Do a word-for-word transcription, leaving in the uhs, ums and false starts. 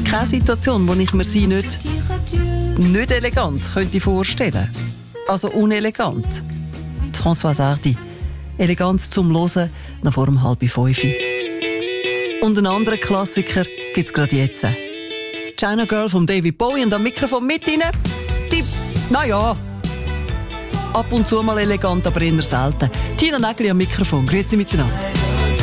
keine Situation, wo ich mir sie nicht, nicht elegant könnte vorstellen. Also unelegant. Die Françoise Hardy. Eleganz zum Hören, noch vor um halb fünf. Und einen anderen Klassiker gibt es gerade jetzt. China Girl von David Bowie und am Mikrofon mit rein. Die, naja, ab und zu mal elegant, aber eher selten. Tina Nägeli am Mikrofon. Grüezi miteinander.